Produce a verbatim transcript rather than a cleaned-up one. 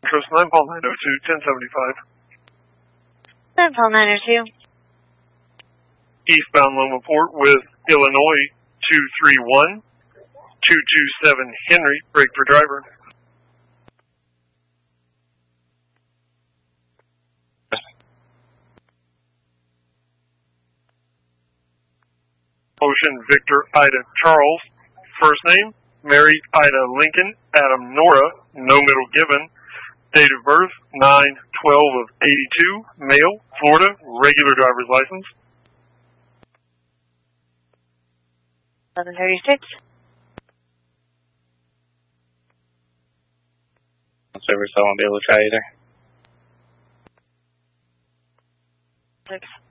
Trust nine Paul nine oh two, ten seventy-five. nine Paul nine oh two. Eastbound Loma Port with Illinois two three one, two two seven Henry, brake for driver. Ocean Victor Ida Charles, first name, Mary Ida Lincoln, Adam Nora, no middle given, date of birth, nine twelve of eighty-two, male, Florida, regular driver's license. eleven thirty-six. Service, I won't be able to try either. Six.